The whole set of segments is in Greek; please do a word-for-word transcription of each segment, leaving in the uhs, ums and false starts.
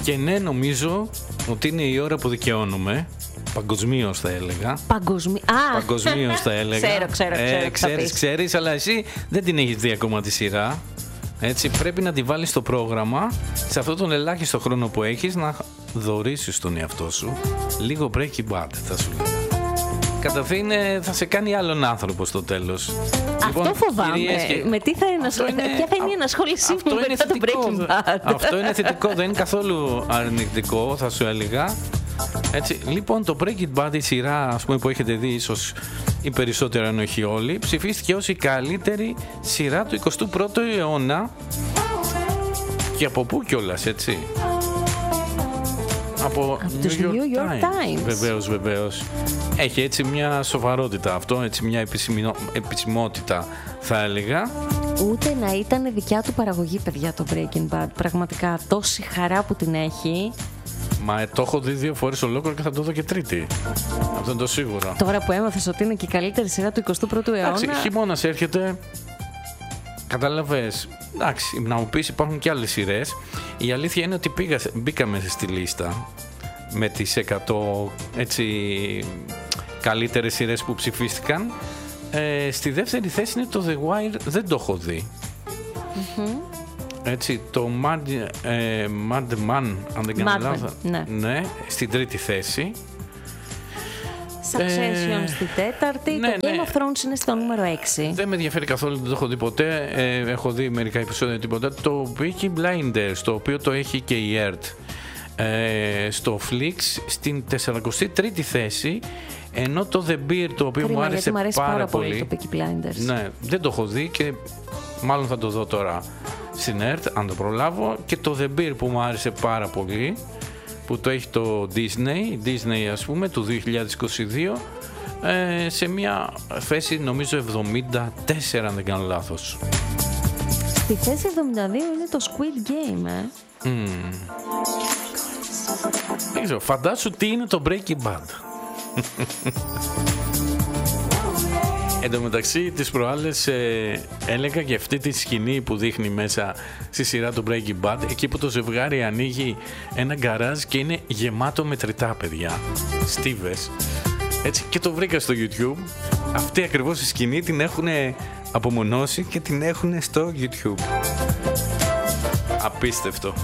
Και ναι, νομίζω ότι είναι η ώρα που δικαιώνουμε. Παγκοσμίως θα έλεγα. Παγκοσμί... Α! Παγκοσμίως θα έλεγα. Ξέρω, ξέρω, ξέρω. Ε, ξέρεις, ξέρεις, αλλά εσύ δεν την έχεις δει ακόμα τη σειρά. Έτσι, πρέπει να τη βάλεις στο πρόγραμμα, σε αυτόν τον ελάχιστο χρόνο που έχεις, να δωρήσεις τον εαυτό σου λίγο Breaking Bad, θα σου λέω. Καταρχήν θα σε κάνει άλλον άνθρωπο στο τέλος. Αυτό λοιπόν, φοβάμαι. Και... Με τι θα είναι, είναι... Ποια θα είναι η ενασχόλησή μου μετά το Breaking Bad. Αυτό είναι θετικό, δεν είναι καθόλου αρνητικό, θα σου έλεγα. Έτσι, λοιπόν, το Breaking Bad, η σειρά, ας πούμε, που έχετε δει, ίσως οι περισσότεροι αν όχι όλοι, ψηφίστηκε ως η καλύτερη σειρά του εικοστού πρώτου αιώνα. Και από πού κιόλας, έτσι? Από New York, New York Times. Times. Βεβαίως, βεβαίως. Έχει έτσι μια σοβαρότητα αυτό, έτσι μια επισημότητα θα έλεγα. Ούτε να ήταν δικιά του παραγωγή, παιδιά, το Breaking Bad. Πραγματικά τόση χαρά που την έχει. Μα το έχω δει δύο φορές ολόκληρο και θα το δω και τρίτη. Αυτό είναι το σίγουρο. Τώρα που έμαθες ότι είναι και η καλύτερη σειρά του εικοστού πρώτου αιώνα. Εντάξει, χειμώνας έρχεται. Κατάλαβες. Εντάξει, να μου πεις, υπάρχουν και άλλες σειρές. Η αλήθεια είναι ότι πήγα, μπήκαμε στη λίστα με τις εκατό έτσι, καλύτερες σειρές που ψηφίστηκαν. Ε, στη δεύτερη θέση είναι το The Wire, δεν το έχω δει. Mm-hmm. Έτσι, το Mad, ε, Mad Man, αν δεν κάνω λάθος, ναι. ναι, στην τρίτη θέση. Succession ε, στη τέταρτη, ναι, το Game ναι. of Thrones είναι στο νούμερο έξι. Δεν με ενδιαφέρει καθόλου, δεν το έχω δει ποτέ. Ε, έχω δει μερικά επεισόδια τίποτα. Το Peaky Blinders, το οποίο το έχει και η ι αρ τι ε, στο Flix, στην σαράντα τρίτη θέση. Ενώ το The Bear, το οποίο Κρίμα, μου άρεσε, μου αρέσει πάρα, πάρα πολύ, πολύ το Peaky Blinders. Ναι, δεν το έχω δει και μάλλον θα το δω τώρα στην ι αρ τι, αν το προλάβω. Και το The Bear που μου άρεσε πάρα πολύ, που το έχει το Disney, Disney ας πούμε, του δύο χιλιάδες είκοσι δύο, ε, σε μια θέση νομίζω εβδομήντα τέσσερα, αν δεν κάνω λάθος. Στη θέση εβδομήντα δύο είναι το Squid Game, ε. Mm. Δεν ξέρω, φαντάσου τι είναι το Breaking Bad. Εν τω μεταξύ, τις προάλλες ε, έλεγα και αυτή τη σκηνή που δείχνει μέσα στη σειρά του Breaking Bad, εκεί που το ζευγάρι ανοίγει ένα γκαράζ και είναι γεμάτο με τριτά, παιδιά, στίβες. Έτσι, και το βρήκα στο YouTube. Αυτή ακριβώς η σκηνή την έχουν απομονώσει και την έχουν στο YouTube. Απίστευτο.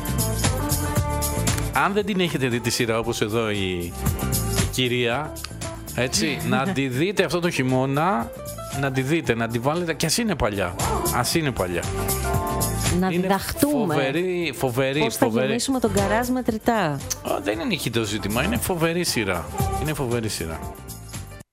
Αν δεν την έχετε δει τη σειρά όπως εδώ η, η κυρία, έτσι, να τη δείτε αυτό το χειμώνα, να τη δείτε, να τη βάλετε, και ας είναι παλιά, ας είναι παλιά. Να είναι διδαχτούμε φοβερή, φοβερή, πώς θα φοβερή. γεμίσουμε τον γκαράζ με τριτά. Ο, δεν είναι εκεί το ζήτημα, είναι φοβερή σειρά. Είναι φοβερή σειρά.